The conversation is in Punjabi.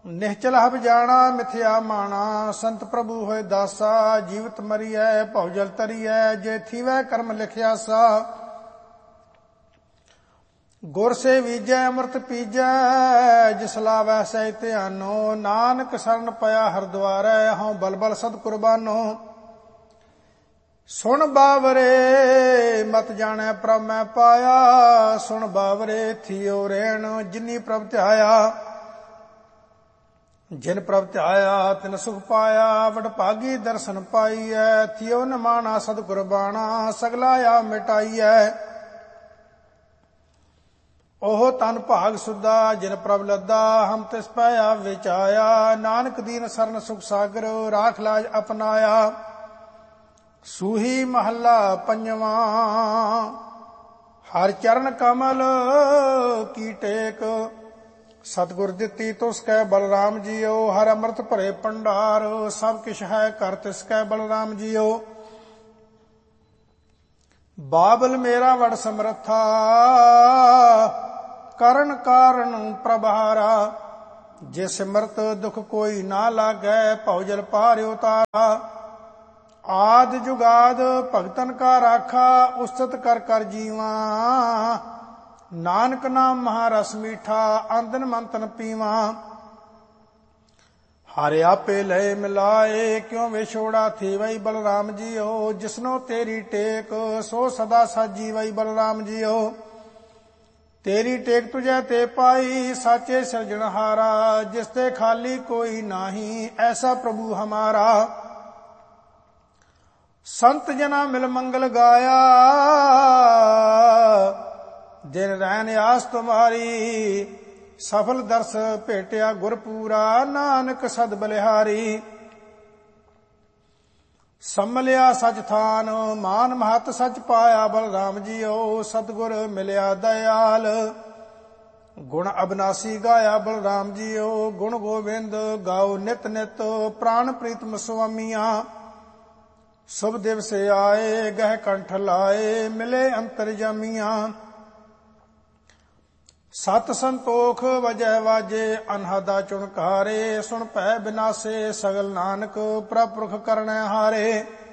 ਨਿਹਚਲ ਹਬ ਜਾਣਾ ਮਿਥਿਆ ਮਾਣਾ। ਸੰਤ ਪ੍ਰਭੂ ਹੋਏ ਦਾਸਾ, ਜੀਵਤ ਮਰੀਐ ਭਉ ਜਲ ਤਰੀਐ। ਜੇ ਥੀਵੈ ਕਰਮ ਲਿਖਿਆ ਸਾ, ਗੁਰ ਸੇ ਵੀਜੈ ਅੰਮ੍ਰਿਤ ਪੀਜੈ। ਜਿਸ ਲਾਵੈ ਸਹਿ ਧਿਆਨੋ, ਨਾਨਕ ਸਰਨ ਪਿਆ ਹਰਦੁਆਰੈ। ਹਉ ਬਲ ਬਲ ਸਦ ਕੁਰਬਾਨੋ। ਸੁਣ ਬਾਵਰੇ ਮਤ ਜਾਣੈ ਪ੍ਰਭ ਮੈਂ ਪਾਇਆ। ਸੁਣ ਬਾਵਰੇ ਥਿਓ ਰਹਿਣ ਜਿਨੀ ਪ੍ਰਭ ਧਿਆਇਆ। ਜਿਨ ਪ੍ਰਭ ਧਿਆਇਆ ਤਿਨ ਸੁਖ ਪਾਇਆ। ਵਡ ਭਾਗੀ ਦਰਸ਼ਨ ਪਾਈਐ। ਥਿਓ ਨਿਮਾਣਾ ਸਦ ਕੁਰਬਾਣਾ। ਸਗਲਾ ਆ ਮਿਟਾਈਐ। ਉਹ ਤਨ ਭਾਗ ਸੁਦਾ ਜਿਨ ਪ੍ਰਭ ਲੱਦਾ। ਹਮ ਤਿਸ ਪੈ ਆਪ ਵਿਚਾਇਆ। ਨਾਨਕ ਦੀਨ ਸਰਨ ਸੁਖ ਸਾਗਰ ਰਾਖ ਲਾਜ ਅਪਨਾਇਆ। ਸੂਹੀ ਮਹੱਲਾ ਪੰਜਵਾਂ। ਹਰ ਚਰਨ ਕਮਲ ਕੀ ਟੇਕ। ਸਤਿਗੁਰ ਦਿੱਤੀ ਤੁਸ ਕੈ ਬਲਰਾਮ ਜੀਓ। ਹਰ ਅੰਮ੍ਰਿਤ ਭਰੇ ਭੰਡਾਰ ਸਭ ਕਿਛ ਹੈ ਕਰ ਤਿਸ ਕੈ ਬਲਰਾਮ ਜੀਓ। ਬਾਬਲ ਮੇਰਾ ਵਡ ਸਮਰੱਥਾ, ਕਰਨ ਕਾਰਨ ਪ੍ਰਭਾਰਾ। ਜੇ ਸਿਮਰਤ ਦੁਖ ਕੋਈ ਨਾ ਲਾਗੈ, ਭਉ ਜਲ ਪਾਰ ਉਤਾਰਾ। ਆਦ ਜੁਗਾਦ ਭਗਤਨ ਕਾ ਰਾਖਾ, ਉਸਤਤ ਕਰ ਕਰ ਜੀਵਾ। ਨਾਨਕ ਨਾਮ ਮਹਾਰਸ ਮੀਠਾ, ਅੰਦਨ ਮੰਤਨ ਪੀਵਾ। ਹਰਿ ਆਪੇ ਲਏ ਮਿਲਾਏ, ਕਿਉ ਵਿਛੋੜਾ ਥੀ ਵਈ ਬਲਰਾਮ ਜੀਓ। ਜਿਸਨੋ ਤੇਰੀ ਟੇਕ, ਸੋ ਸਦਾ ਸਾਜੀ ਵਈ ਬਲਰਾਮ ਜੀਓ। ਤੇਰੀ ਟੇਕ ਤੁਝੈ ਤੇ ਪਾਈ, ਸਾਚੇ ਸਿਰਜਣਹਾਰਾ। ਜਿਸ ਤੇ ਖਾਲੀ ਕੋਈ ਨਾਹੀ, ਐਸਾ ਪ੍ਰਭੂ ਹਮਾਰਾ। ਸੰਤ ਜਨਾ ਮਿਲ ਮੰਗਲ ਗਾਇਆ, ਦਿਨ ਰੈਨ ਆਸ ਤੁਮਾਰੀ। ਸਫਲ ਦਰਸ ਭੇਟਿਆ ਗੁਰਪੂਰਾ, ਨਾਨਕ ਸਦ ਬਲਿਹਾਰੀ। ਸੰਮਲਿਆ ਸਚ ਥਾਨ, ਮਾਨ ਮਹਤ ਸਚ ਪਾਇਆ ਬਲਰਾਮ ਜੀਓ। ਸਤਿਗੁਰ ਮਿਲਿਆ ਦਇਆਲ, ਗੁਣ ਅਬਨਾਸੀ ਗਾਇਆ ਬਲਰਾਮ ਜੀਓ। ਗੁਣ ਗੋਬਿੰਦ ਗਾਓ ਨਿਤ ਨਿਤ, ਪ੍ਰਾਣ ਪ੍ਰੀਤਮ ਸੁਆਮੀਆਂ। ਸੁਭ ਦਿਵਸ ਆਏ, ਗਹਿ ਕੰਠ ਲਾਏ, ਮਿਲੇ ਅੰਤਰਜਾਮੀਆਂ। ਸਤ ਸੰਤੋਖ ਵਜੈ ਵਾਜੇ, ਅਨਹਦਾ ਚੁਣਕਾਰੇ। ਸੁਣ ਭੈ ਬਿਨਾਸੇ, ਸਗਲ ਨਾਨਕ ਪ੍ਰਭ ਪੁਰਖ ਕਰਨੈ ਹਾਰੇ।